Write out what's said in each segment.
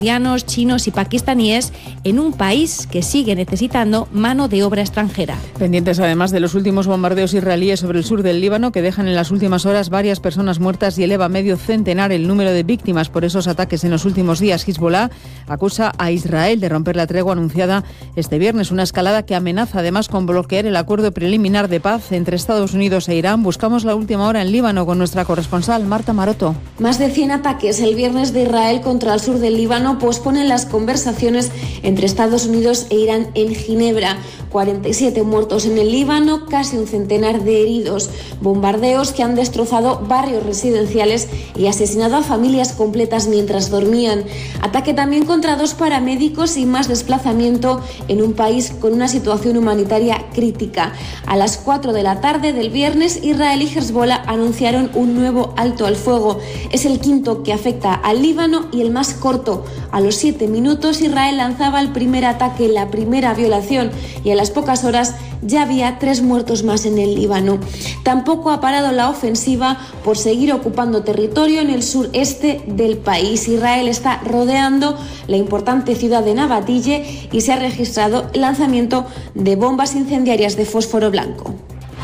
chinos y pakistaníes en un país que sigue necesitando mano de obra extranjera. Pendientes además de los últimos bombardeos israelíes sobre el sur del Líbano, que dejan en las últimas horas varias personas muertas y eleva a medio centenar el número de víctimas por esos ataques en los últimos días. Hezbollah acusa a Israel de romper la tregua anunciada este viernes, una escalada que amenaza además con bloquear el acuerdo preliminar de paz entre Estados Unidos e Irán. Buscamos la última hora en Líbano con nuestra corresponsal Marta Maroto. Más de 100 ataques el viernes de Israel contra el sur del Líbano posponen las conversaciones entre Estados Unidos e Irán en Ginebra. 47 muertos en el Líbano, casi un centenar de heridos. Bombardeos que han destrozado barrios residenciales y asesinado a familias completas mientras dormían. Ataque también contra 2 paramédicos y más desplazamiento en un país con una situación humanitaria crítica. A las 4 de la tarde del viernes, Israel y Hezbollah anunciaron un nuevo alto al fuego. Es el quinto que afecta al Líbano y el más corto. A los 7 minutos, Israel lanzaba el primer ataque, la primera violación, y a las pocas horas ya había 3 muertos más en el Líbano. Tampoco ha parado la ofensiva por seguir ocupando territorio en el sureste del país. Israel está rodeando la importante ciudad de Nabatille y se ha registrado el lanzamiento de bombas incendiarias de fósforo blanco.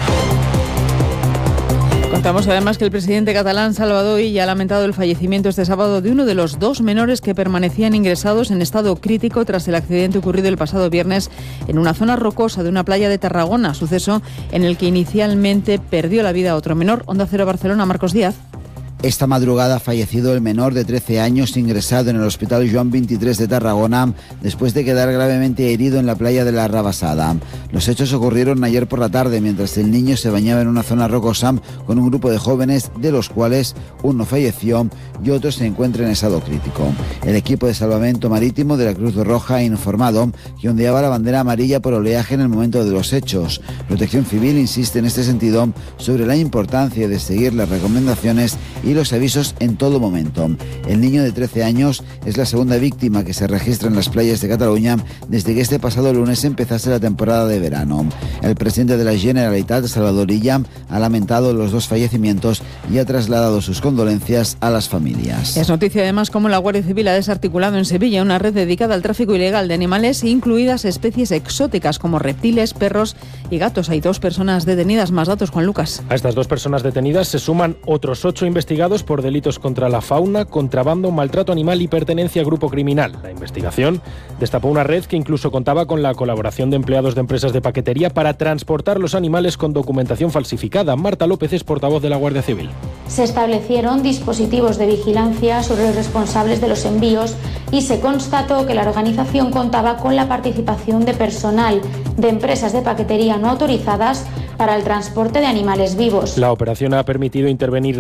Contamos además que el presidente catalán Salvador Illa ha lamentado el fallecimiento este sábado de uno de los 2 menores que permanecían ingresados en estado crítico tras el accidente ocurrido el pasado viernes en una zona rocosa de una playa de Tarragona, suceso en el que inicialmente perdió la vida otro menor. Onda Cero Barcelona, Marcos Díaz. Esta madrugada ha fallecido el menor de 13 años ingresado en el Hospital Joan 23 de Tarragona después de quedar gravemente herido en la playa de la Rabassada. Los hechos ocurrieron ayer por la tarde mientras el niño se bañaba en una zona rocosa con un grupo de jóvenes, de los cuales uno falleció y otro se encuentra en estado crítico. El equipo de salvamento marítimo de la Cruz Roja ha informado que ondeaba la bandera amarilla por oleaje en el momento de los hechos. Protección Civil insiste en este sentido sobre la importancia de seguir las recomendaciones y los avisos en todo momento. El niño de 13 años es la segunda víctima que se registra en las playas de Cataluña desde que este pasado lunes empezase la temporada de verano. El presidente de la Generalitat, Salvador Illa, ha lamentado los 2 fallecimientos y ha trasladado sus condolencias a las familias. Es noticia además cómo la Guardia Civil ha desarticulado en Sevilla una red dedicada al tráfico ilegal de animales, incluidas especies exóticas como reptiles, perros y gatos. Hay 2 personas detenidas. Más datos, Juan Lucas. A estas 2 personas detenidas se suman otros 8 investigados por delitos contra la fauna, contrabando, maltrato animal y pertenencia a grupo criminal. La investigación destapó una red que incluso contaba con la colaboración de empleados de empresas de paquetería para transportar los animales con documentación falsificada. Marta López es portavoz de la Guardia Civil. Se establecieron dispositivos de vigilancia sobre los responsables de los envíos y se constató que la organización contaba con la participación de personal de empresas de paquetería no autorizadas para el transporte de animales vivos. La operación ha permitido intervenir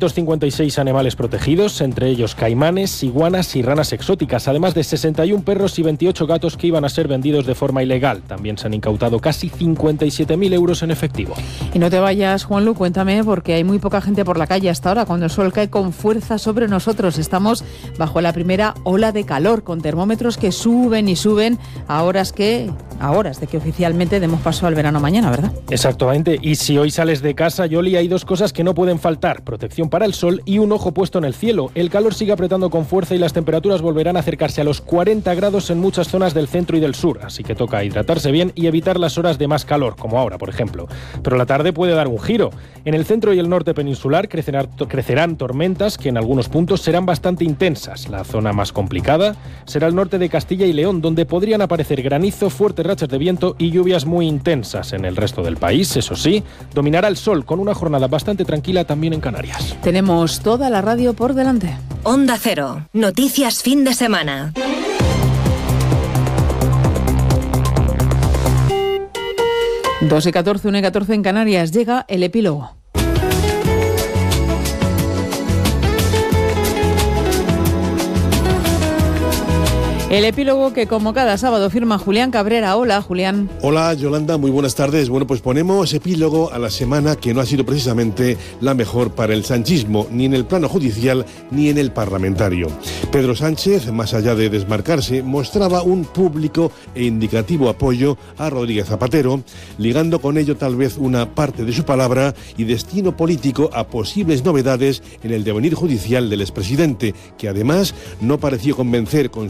256 animales protegidos, entre ellos caimanes, iguanas y ranas exóticas, además de 61 perros y 28 gatos que iban a ser vendidos de forma ilegal. También se han incautado casi 57.000 euros en efectivo. Y no te vayas, Juanlu, cuéntame, porque hay muy poca gente por la calle hasta ahora, cuando el sol cae con fuerza sobre nosotros. Estamos bajo la primera ola de calor, con termómetros que suben y suben a horas de que oficialmente demos paso al verano mañana, ¿verdad? Exactamente. Y si hoy sales de casa, Yoli, hay 2 cosas que no pueden faltar: protección para el sol y un ojo puesto en el cielo. El calor sigue apretando con fuerza y las temperaturas volverán a acercarse a los 40 grados en muchas zonas del centro y del sur, así que toca hidratarse bien y evitar las horas de más calor, como ahora, por ejemplo. Pero la tarde puede dar un giro. En el centro y el norte peninsular crecerán tormentas que en algunos puntos serán bastante intensas. La zona más complicada será el norte de Castilla y León, donde podrían aparecer granizo, fuertes rachas de viento y lluvias muy intensas. En el resto del país, eso sí, dominará el sol con una jornada bastante tranquila también en Canarias. Tenemos toda la radio por delante. Onda Cero, noticias fin de semana. Dos y 14, 1 y 14 en Canarias. Llega el epílogo. El epílogo que, como cada sábado, firma Julián Cabrera. Hola, Julián. Hola, Yolanda, muy buenas tardes. Bueno, pues ponemos epílogo a la semana que no ha sido precisamente la mejor para el sanchismo, ni en el plano judicial ni en el parlamentario. Pedro Sánchez, más allá de desmarcarse, mostraba un público e indicativo apoyo a Rodríguez Zapatero, ligando con ello tal vez una parte de su palabra y destino político a posibles novedades en el devenir judicial del expresidente, que además no pareció convencer con